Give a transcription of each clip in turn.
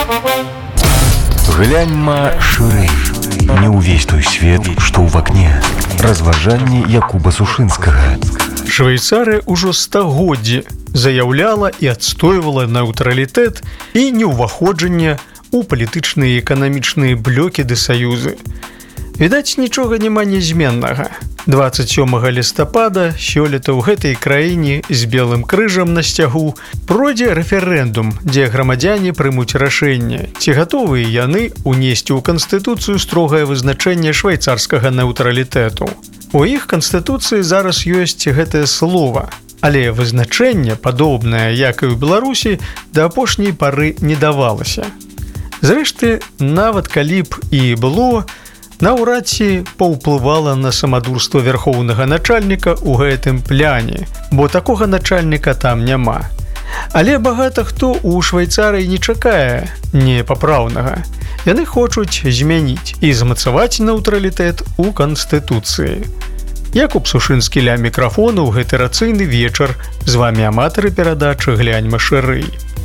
Гляньма шырэй. Не ўвесь той свет, што ў вакне. Разважанні Якуба Сушынскага. Швейцарыя ўжо стагоддзі заяўляла і адстойвала нейтралітэт і неўваходжанне ў палітычныя і эканамічныя блокі ды саюзы. Відаць, нічога няма нязменнага. 27 лістапада сёлета ў гэтай краіне з белым крыжам на сцягу пройдзе рэферэндум, дзе грамадзяне прымуць рашэнне, ці гатовыя яны ўнесці ў Канстытуцыю строгае вызначэнне швейцарскага нейтралітэту. У іх Канстытуцыі зараз ёсць гэтае слова, але вызначэнне, падобнае, як і ў Беларусі, да апошняй пары не давалася. Зрэшты, нават калі б і было, наўрад ці паўплывала на самадурства вярхоўнага начальніка ў гэтым пляне, бо такога начальніка там няма. Але багата хто ў Швейцарыі не чакае непапраўнага. Яны хочуць змяніць і замацаваць нейтралітэт у Канстытуцыі. Якуб Сушынскі ля мікрафону ў гэты рацыйны вечар. З вамі аматары перадачы «Гляньма шырэй».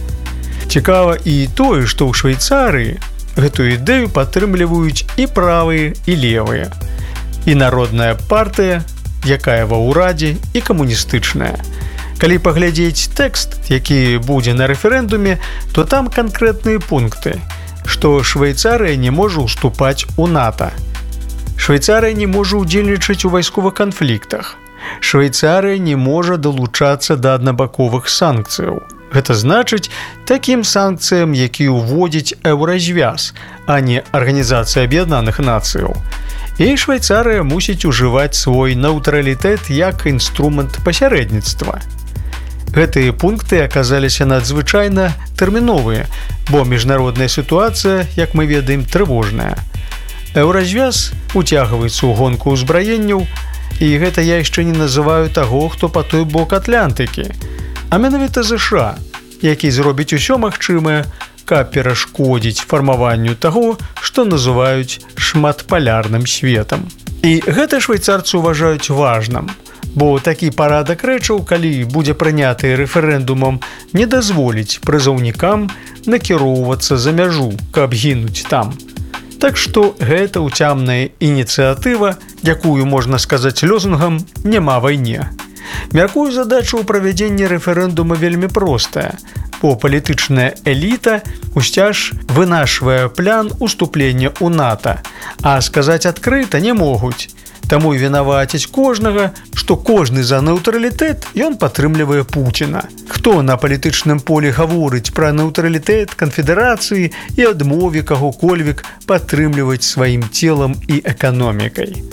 Цікава і тое, што ў Швейцарыі гэтую ідэю падтрымліваюць і правыя, і левыя. І народная партыя, якая ва ўрадзе, і камуністычная. Калі паглядзець тэкст, які будзе на рэферэндуме, то там канкрэтныя пункты, што Швейцарыя не можа ўступаць у НАТО. Швейцарыя не можа ўдзельнічаць у вайсковых канфліктах. Швейцарыя не можа далучацца да аднабаковых санкцыяў. Гэта значыць такім санкцыям, які ўводзіць Еўразвяз, а не Арганізацыя Аб'яднаных Нацыяў. І Швейцарыя мусіць ужываць свой нейтралітэт як інструмент пасярэдніцтва. Гэтыя пункты аказаліся надзвычайна тэрміновыя, бо міжнародная сітуацыя, як мы ведаем, трывожная. Еўразвяз уцягваецца ў гонку ўзбраенняў, і гэта я яшчэ не называю таго, хто па той бок Атлантыкі, а менавіта ЗША, які зробіць усё магчымае, каб перашкодзіць фармаванню таго, што называюць шматпалярным светам. І гэта швейцарцы ўважаюць важным, бо такі парадак рэчаў, калі будзе прыняты рэферэндумам, не дазволіць прызыўнікам накіроўвацца за мяжу, каб гінуць там. Так што гэта ўцямная ініцыятыва, якую можна сказаць лозунгам «Няма вайне». Мяркую, задача ў правядзенні рэферэндума вельмі простая, бо палітычная эліта ўсцяж вынашвае план уступлення ў НАТО, а сказаць адкрыта не могуць. Таму і вінаваціць кожнага, што кожны за нейтралітэт ён падтрымлівае Пуціна. Хто на палітычным полі гаворыць пра нейтралітэт канфедэрацыі і адмове каго-кольвек падтрымліваць сваім целам і эканомікай.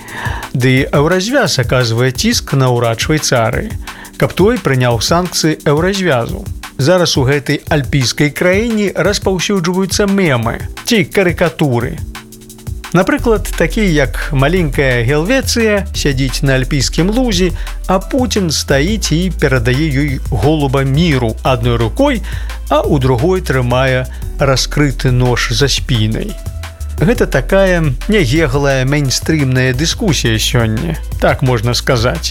Ды Еўразвяз аказвае ціск на ўрад Швейцарыі, каб той прыняў санкцыі Еўразвязу. Зараз у гэтай альпійскай краіне распаўсюджваюцца мемы ці карыкатуры. Напрыклад, такія як маленькая Гельвецыя сядзіць на альпійскім лузе, а Пуцін стаіць і перадае ёй голуба міру адной рукой, а ў другой трымае раскрыты нож за спінай. Гэта такая нягеглая мейнстрымная дыскусія сёння, так можна сказаць.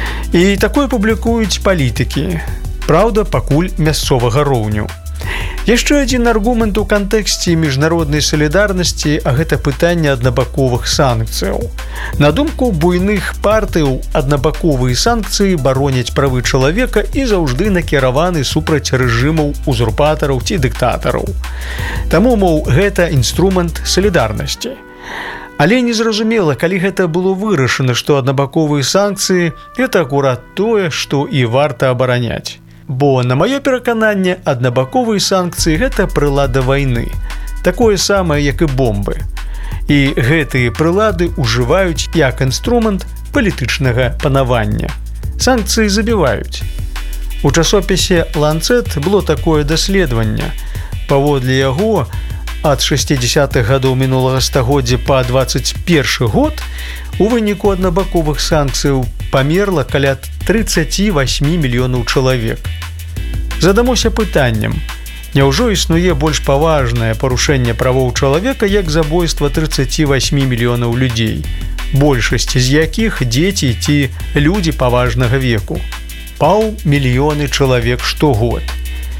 І такое публікуюць палітыкі, праўда, пакуль мясцовага роўню. Яшчэ адзін аргумент у кантэксце міжнароднай салідарнасці, а гэта пытанне аднабаковых санкцыяў. На думку буйных партыяў, аднабаковыя санкцыі бароняць правы чалавека і заўжды накіраваны супраць рэжымаў узурпатараў ці дыктатараў. Таму, мол, гэта інструмент салідарнасці. Але незразумела, калі гэта было вырашана, што аднабаковыя санкцыі – гэта акурат тое, што і варта абараняць. Бо, на маё перакананне, аднабаковыя санкцыі – гэта прылада вайны. Такое самае, як і бомбы. І гэтыя прылады ўжываюць як інструмент палітычнага панавання. Санкцыі забіваюць. У часопісе «Ланцэт» было такое даследаванне. Паводле яго, ад 60-х гадоў мінулага стагоддзя па 21 год у выніку аднабаковых санкцыяў памерла каля 38 мільёнаў чалавек. Задамося пытаннем, няўжо існуе больш паважнае парушэнне правоў чалавека, як забойства 38 мільёнаў людзей, большасць з якіх дзеці ці людзі паважнага веку. 500 000 чалавек штогод.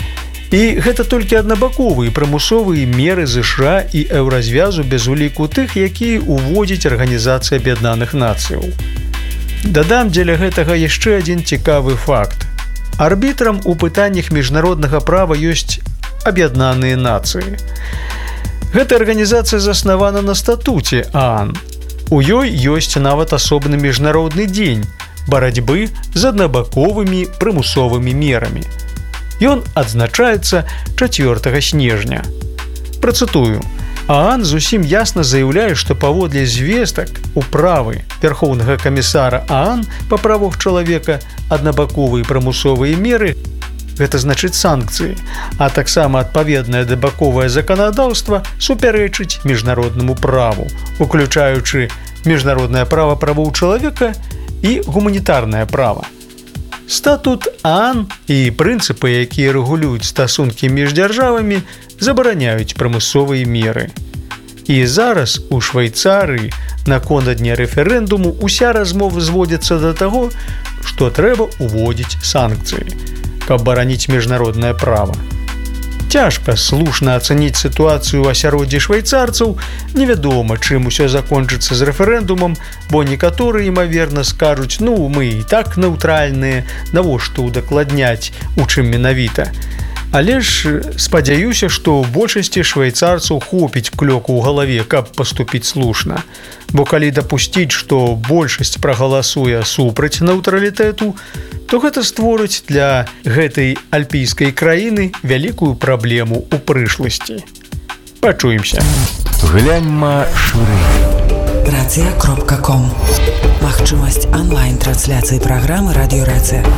І гэта толькі аднабаковыя прымусовыя меры ЗША і еўразвязу без уліку тых, якія ўводзіць Арганізацыя Аб'яднаных Нацыяў. Дадам дзеля гэтага яшчэ адзін цікавы факт. Арбітрам у пытаннях міжнароднага права ёсць Аб'яднаныя Нацыі. Гэта арганізацыя заснавана на статуце ААН. У ёй ёсць нават асобны міжнародны дзень барацьбы з аднабаковымі прымусовымі мерамі. Ён адзначаецца 4 снежня. Працытую. ААН зусім ясна заяўляе, што паводле звестак управы Вярхоўнага камісара ААН па правах чалавека аднабаковыя прымусовыя меры – гэта значыць санкцыі, а таксама адпаведнае дабаковае заканадаўства супярэчыць міжнароднаму праву, уключаючы міжнароднае права правоў чалавека і гуманітарнае права. Статут ААН і прынцыпы, якія рэгулююць стасункі між дзяржавамі, забараняюць прымусовыя меры. І зараз у Швейцарыі наконадне рэферэндуму уся размова зводзіцца да таго, што трэба ўводзіць санкцыі, каб бараніць міжнароднае права. Цяжка слушна ацаніць сітуацыю ў асяроддзі швейцарцаў, невядома, чым усё закончыцца з рэферэндумам, бо некаторыя, імаверна, скажуць: «Ну, мы і так нейтральныя, навошта удакладняць, у чым менавіта». Але ж спадзяюся, што ў большасці швейцарцаў хопіць клёку ў галаве, каб паступіць слушна. Бо калі дапусціць, што большасць прагаласуе супраць нейтралітэту, то гэта створыць для гэтай альпійскай краіны вялікую праблему ў прышласці. Пачуемся. Гляньма шырэй. Рацыя.ком. Магчымасць онлайн-трансляцыі праграмы Радіё Рацыя.